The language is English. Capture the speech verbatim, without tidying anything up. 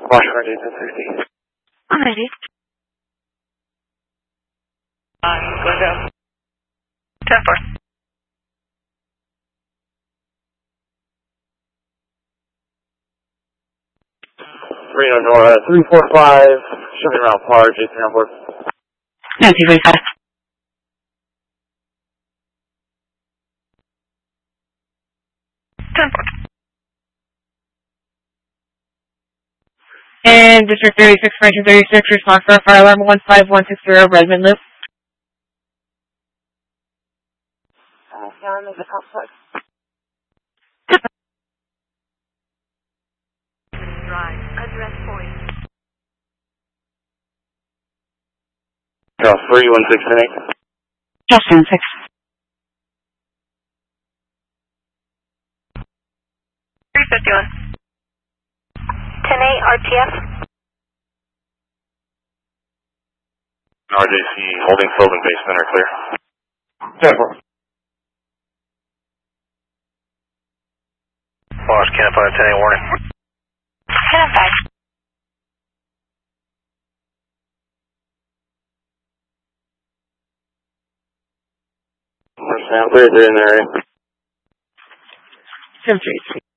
Washington, ten sixty. I'm ready. Uh, go down. ten four. Reno, Nora, three four five, shipping around par, J three on board. No, two forty-five. ten four. And District thirty-six, Franklin thirty-six, response for fire alarm one five one six zero, Redmond Loop. Uh, John, is the top plug? Drive, address point. Charles three one six eight. Justin, six. three fifty-one. ten eight, R T F. R J C, holding Sylvan basement are clear. ten four. Boss, Cannon five, ten eight, warning. Cannon five. We're Sam, clear three in there, right? seven three three.